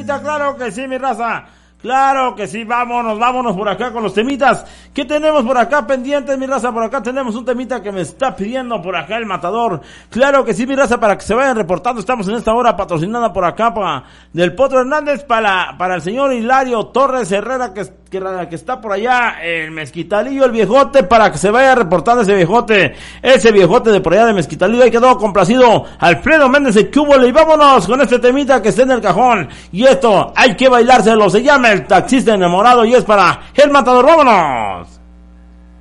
temita, claro que sí, mi raza. Claro que sí, vámonos por acá con los temitas. ¿Qué tenemos por acá pendientes, mi raza? Por acá tenemos un temita que me está pidiendo por acá el matador. Claro que sí, mi raza, para que se vayan reportando. Estamos en esta hora patrocinada por acá del Potro Hernández para el señor Hilario Torres Herrera que está por allá en Mezquitalillo, el viejote, para que se vaya reportando ese viejote de por allá de Mezquitalillo. Ahí quedó complacido Alfredo Méndez de Cúbole. Y vámonos con este temita que está en el cajón. Y esto hay que bailárselo, se llama El Taxista Enamorado y es para el matador. ¡Vámonos!